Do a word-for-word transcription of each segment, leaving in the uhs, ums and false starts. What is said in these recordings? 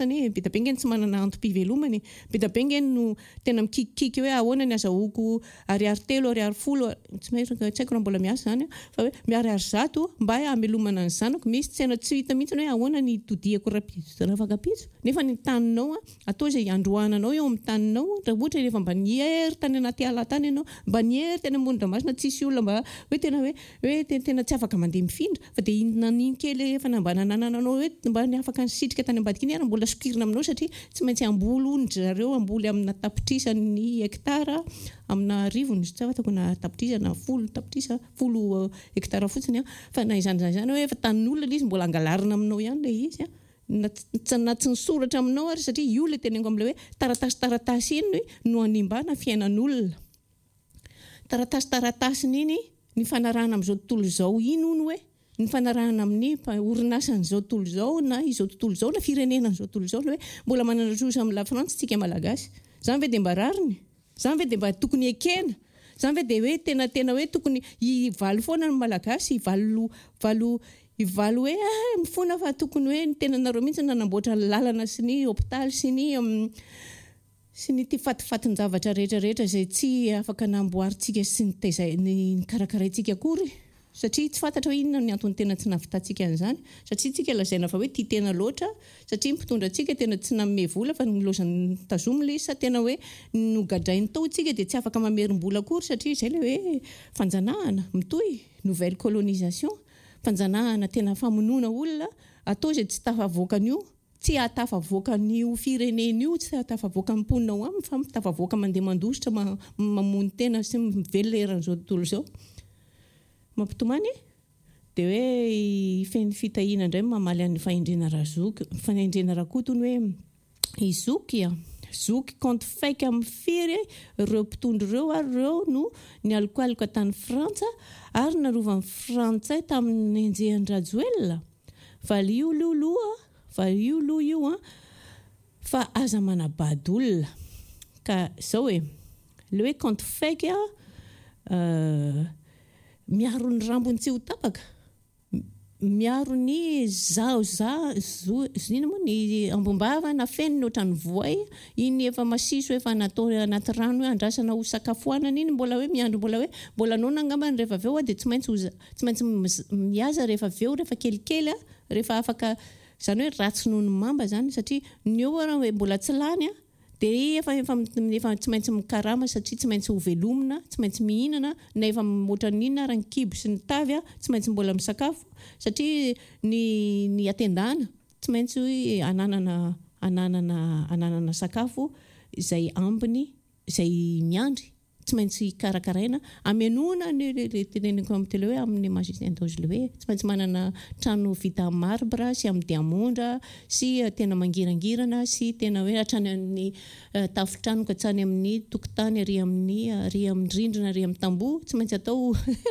tany betabenga tsy manana antom-pivelomany betabenga no tena mikikikika hoe ahoana ny azahoako ariary telo ariary folo tsy maintsy tsy haiko raha mbola miasa zany fa hoe miariary zato mba hamelomana ny zanako misy tsena tsy hita mihitsy hoe ahoana ny todiako rapitso rafakapitso nefa ny taninao atao izay androananao eo amin'ny taninao raha ohatra rehefa mba niery tany anaty ala tany ianao mba niery tany ambony ranomasina tsisy olona mba hoe tena hoe hoe tena tsy afaka mandeha mifindra fa dia inona kely efa mba nanananao hoe mba ny afaka nisitrika tany ambadika iny ary mbola sokirina aminao satria tsy maintsy amboly onitra zareo amboly amina tapitrisany hektara amina rivony tsy fatako na tapitrisa na folo tapitrisa folo hektara fotsiny fa na izany izany zany hoe efa tanin'olona izy mbola angalarina aminao ihany ilay izy na tsy nisoratra aminao ary satria io ilay tenengo amin'ilay hoe taratasy taratasy iny no animbana fiainan'olona taratasy taratasiny iny ny fanarahana amin'izao tontolo izao iny hono hoe ny fanarahana amin'ny orinasan'izao tontolo izao na izao tontolo izao na firenenan'izao tontolo izao hoe mbola manana rosa amin'ny la France tsika malagasy zany ve dia mba rariny zany ve dia mba tokony ekena zany ve dia hoe tena tena hoe tokony hivaly foana ny malagasy hivaly valo hivaly hoe mifona fa tokony hoe ny tenanareo mihitsy nanamboatra ny lalana sy ny hôpitaly sy ny sy ny tifatifatin-javatra rehetra rehetra izay tsy afaka namboarintsika sy ny tezay ny karakaraintsika akory satria tsy fantatra hoe inona ny antony tena tsy nahavitantsika an'izany satria tsika lazaina fa hoe tia tena loatra satria mpitondra antsika tena tsy nanome vola fa nilozany tazomy ilay izy sa tena hoe nogadrainy tao tsika dia tsy afaka mamerim-bola akory satria izay ilay hoe fanjanahana mitohy nouvelle colonisation fanjanahana tena famonoana olona atao izay tsy tafavoakan'io tsy atafavoakan'io firenen'io tsy atafavoaka ny mponina ho aminy fa tafavoaka mandeha mandositra mamony tena sy mivelleran'izao tontolo izao mampitomany dia hoe feny fitahiana indray mamaly an'ny fahendrena razoky fahendrena rakotony hoe izoky zoky contre faiky amin'ny firy ireo mpitondro ireo ary ireo no ny alikoalika tany Frantsa ary narovan'ny Frantsay tamin'ny enjehan'ny Rajoelina fa io loloa fa io lo io fa aza manabady olona ka zao hoe le hoe contre faiky miaro ny rambony tsy ho tapaka miaro ny zao za zina moa ny ambombava na feniny ohatran'ny voay iny efa masiso efa natao anaty rano hoe andrasana ho sakafoanana iny mbola hoe miandro mbola hoe mbola nona angambany rehefa aveo dia tsy maintsy tsy maintsy mihaza rehefa aveo rehefa kelikely rehefa afaka zany hoe ratsy noho ny mamba zany satria ny eo hoe mbola tsy lany dia efa efa efa tsy maintsy mikarama satria tsy maintsy ho velomina tsy maintsy mihinana na efa ohatran'inona ary ny kibo sy ny tavy tsy maintsy mbola misakafo satria ny ny atendana tsy maintsy hoe ananana ananana ananana sakafo izay ambiny izay miandry tsy maintsy karakaraina amenona ny teneniko amin'ny tele hoe amin'ny magicien d'Oz le hoe tsy maintsy manana trano vita amin'ny marbre sy amin'ny diamondra sy tena mangirangirana sy tena hoe hatrany amin'ny tafitrano ka hatrany amin'ny tokotany ary amin'ny ary amin'ny rindrina ary amin'ny tamboho tsy maintsy atao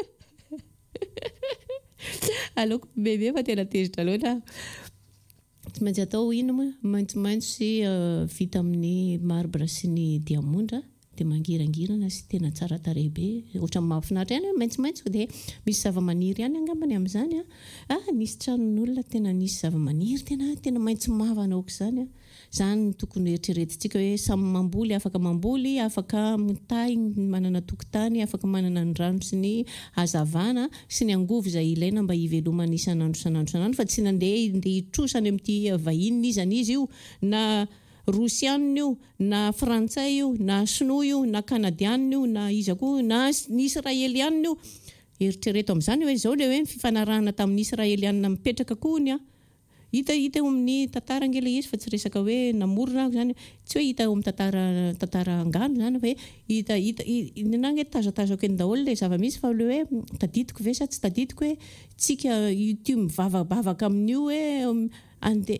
aloko bebe fa tena tezitra loatra tsy maintsy atao ino ma maintsy maintsy sy vita amin'ny marbre sy ny diamondra dia mangirangirana sy tena tsara tarehy be ohatra mahafinaritra ihany maitsomaitso dia misy zavamaniry ihany angambany amin'izany ah nisy tranon'olona tena nisy zavamaniry tena tena maitso mavana aoka izany zany tokony eritreretintsika hoe samy mamboly afaka mamboly afaka mitahy manana tokotany afaka manana ny rano sy ny hazavana sy ny angovo izay ilaina mba hivelomana isan'andro isan'andro isan'andro fa tsy nandeha ndeha hitrosany amin'ity vahiny izany izy io na Rusianina io na Frantsay io na Sinoa io na Kanadianina io na iza koa na ny Israelianina io eritrereto amin'izany hoe izao le hoe fifanarahana tamin'ny Israelianina mipetraka koa ny hita hita eo amin'ny tantara angela izy fa tsy resaka hoe namorona zany tsy hoe hita eo amin'ny tantara tantara angano zany fa hoe hita hita nange tazatazako eny daholo le zava-misy fa le hoe tadidiko ve sa tsy tadidiko hoe tsika ity mivavabavaka amin'io hoe ande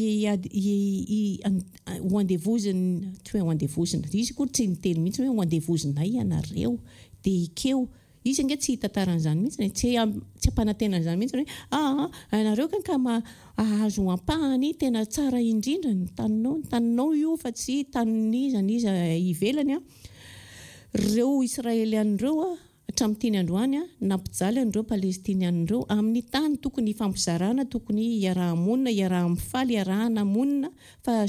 ho andevoziny tsy hoe ho andevozina izy koa tsy niteny mihitsy hoe ho andevozina ianareo dia ikeo izy ange tsy hitantaran'izany mihitsy tsy tsy ampanantenan'izany mihitsy hoe ah ianareo ka ahazo ampahany tena tsara indrindra ny taninao ny taninao io fa tsy tanin'iza n'iza ivelany a reo Israelian'ireo hatramin'iteny androany nampijaly an'ireo palestinian'ireo amin'ny tany tokony fampizarana, tokony iarahamonina, iaraha-mifaly, iarahana monina fa